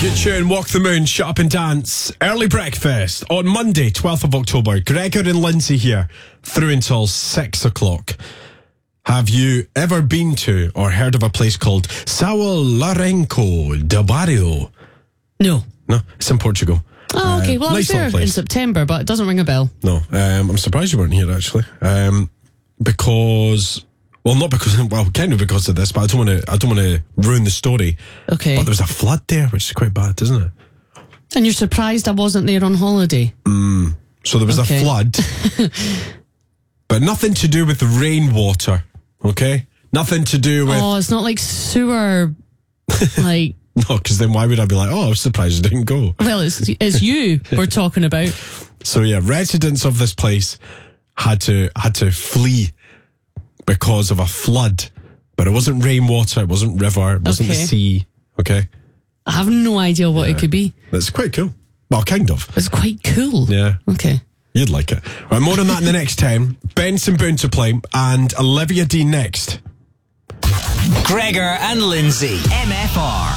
Good tune, Walk the Moon, Shut Up and Dance. Early breakfast on Monday, 12th of October. Gregor and Lindsay here, through until 6 o'clock. Have you ever been to or heard of a place called São Lourenço do Barrio? No. No, it's in Portugal. Oh, okay. Well, I was there in September, but it doesn't ring a bell. No, I'm surprised you weren't here, actually. Because... Well, not because, well, kind of because of this, but I don't want to ruin the story. Okay. But there was a flood there, which is quite bad, isn't it? And you're surprised I wasn't there on holiday? So there was a flood, but nothing to do with the rainwater, okay? Nothing to do with... Oh, it's not like sewer, like... No, because then why would I be like, oh, I was surprised you didn't go? Well, it's you we're talking about. So yeah, residents of this place had to flee because of a flood, but it wasn't rainwater, it wasn't river, it wasn't the sea. Okay, I have no idea what it could be. That's quite cool. Well, kind of. It's quite cool. Yeah. Okay. You'd like it. Right, more on that in the next 10. Benson Boone to play and Olivia Dean next. Gregor and Lindsay, MFR.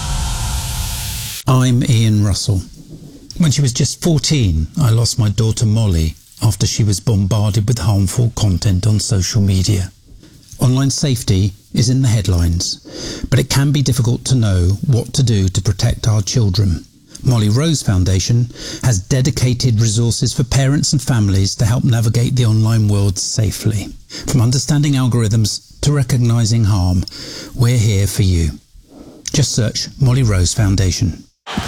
I'm Ian Russell. When she was just 14, I lost my daughter Molly after she was bombarded with harmful content on social media. Online safety is in the headlines, but it can be difficult to know what to do to protect our children. Molly Rose Foundation has dedicated resources for parents and families to help navigate the online world safely. From understanding algorithms to recognising harm, we're here for you. Just search Molly Rose Foundation.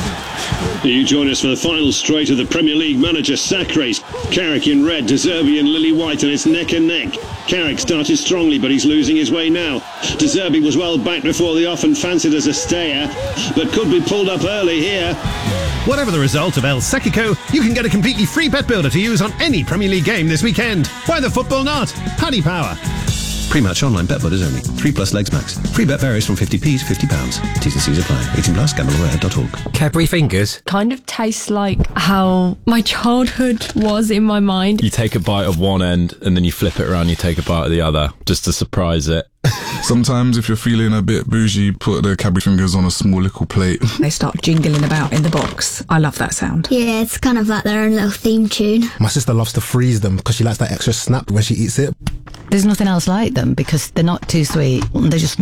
You join us for the final straight of the Premier League manager sack race. Carrick in red, De Zerbi and Lily White, and it's neck and neck. Carrick started strongly, but he's losing his way now. De Zerbi was well back before the off and fancied as a stayer, but could be pulled up early here. Whatever the result of El Sequico, you can get a completely free bet builder to use on any Premier League game this weekend. Why the football not? Paddy Power. Pre-match online bet builders only. 3+ legs max. Free bet varies from 50p to £50. T's and C's apply. 18+, gambleaware.org. Cadbury Fingers. Kind of tastes like how my childhood was in my mind. You take a bite of one end and then you flip it around, you take a bite of the other just to surprise it. Sometimes if you're feeling a bit bougie, put the Cadbury Fingers on a small little plate. They start jingling about in the box. I love that sound. Yeah, it's kind of like their own little theme tune. My sister loves to freeze them because she likes that extra snap when she eats it. There's nothing else like them because they're not too sweet. They're just...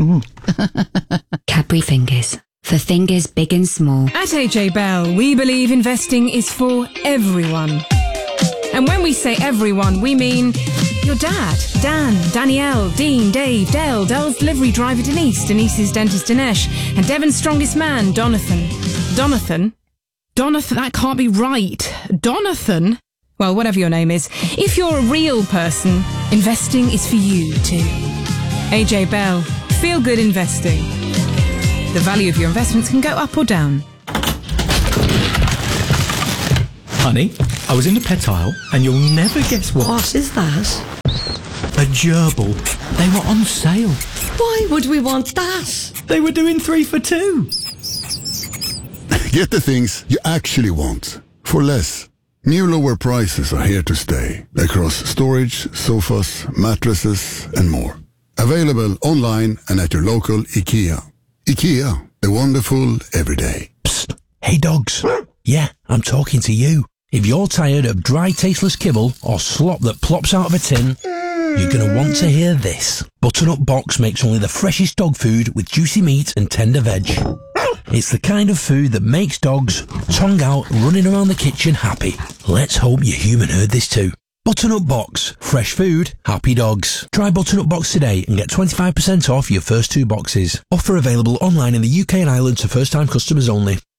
Cadbury Fingers. For fingers big and small. At AJ Bell, we believe investing is for everyone. And when we say everyone, we mean your dad, Dan, Danielle, Dean, Dave, Dale, Dell's delivery driver Denise, Denise's dentist Dinesh, and Devon's strongest man, Donathan. Donathan? That can't be right. Donathan? Well, whatever your name is, if you're a real person, investing is for you too. AJ Bell, feel good investing. The value of your investments can go up or down. Honey, I was in the pet aisle and you'll never guess what. What is that? A gerbil. They were on sale. Why would we want that? They were doing 3 for 2. Get the things you actually want for less. New lower prices are here to stay across storage, sofas, mattresses and more. Available online and at your local IKEA. IKEA, the wonderful everyday. Psst. Hey dogs. Yeah, I'm talking to you. If you're tired of dry, tasteless kibble or slop that plops out of a tin, you're going to want to hear this. Butternut Box makes only the freshest dog food with juicy meat and tender veg. It's the kind of food that makes dogs, tongue out, running around the kitchen happy. Let's hope your human heard this too. Butternut Box. Fresh food, happy dogs. Try Butternut Box today and get 25% off your first 2 boxes. Offer available online in the UK and Ireland to first-time customers only.